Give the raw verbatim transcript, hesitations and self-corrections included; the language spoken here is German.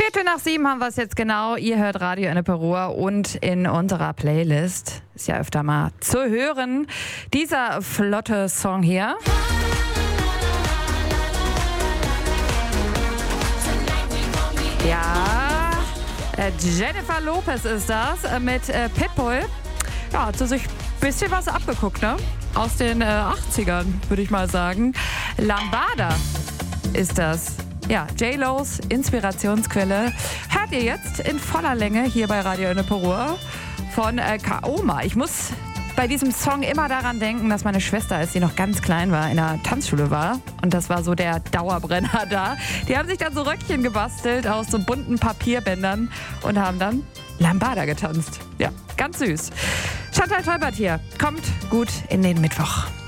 Viertel nach sieben haben wir es jetzt genau. Ihr hört Radio Enneperuhr und in unserer Playlist ist ja öfter mal zu hören dieser flotte Song hier. Ja, äh, Jennifer Lopez ist das äh, mit äh, Pitbull. Ja, hat sie sich ein bisschen was abgeguckt, ne? Aus den äh, achtzigern, würde ich mal sagen. Lambada ist das. Ja, J-Lo's Inspirationsquelle hört ihr jetzt in voller Länge hier bei Radio Enneperuhr von äh, Kaoma. Ich muss bei diesem Song immer daran denken, dass meine Schwester, als sie noch ganz klein war, in der Tanzschule war. Und das war so der Dauerbrenner da. Die haben sich dann so Röckchen gebastelt aus so bunten Papierbändern und haben dann Lambada getanzt. Ja, ganz süß. Chantal Tolbert hier. Kommt gut in den Mittwoch.